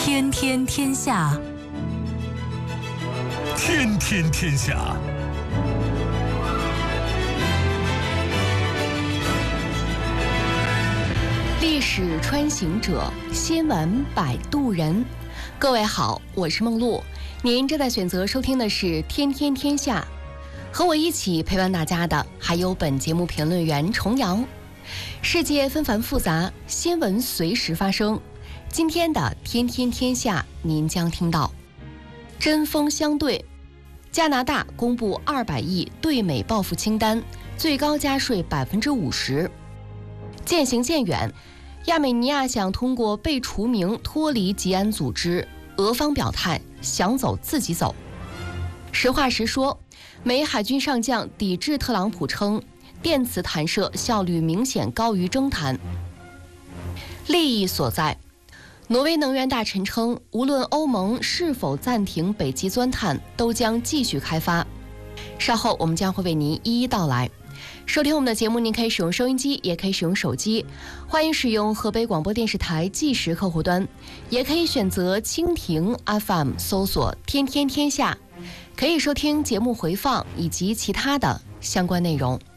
天天天下， 天天天下。 历史穿行者，新闻摆渡人。各位好，我是梦露，您正在选择收听的是《天天天下》，和我一起陪伴大家的还有本节目评论员重阳。世界纷繁复杂，新闻随时发生。今天的《天天天下》，您将听到：针锋相对，加拿大公布200亿对美报复清单，最高加税50%。渐行渐远，亚美尼亚想通过被除名脱离吉安组织，俄方表态想走自己走。实话实说，美海军上将抵制特朗普称，电磁弹射效率明显高于征弹。利益所在，挪威能源大臣称，无论欧盟是否暂停北极钻探，都将继续开发。稍后我们将会为您一一道来。收听我们的节目，您可以使用收音机，也可以使用手机，欢迎使用河北广播电视台即时客户端，也可以选择蜻蜓 FM 搜索天天天下，可以收听节目回放以及其他的相关内容。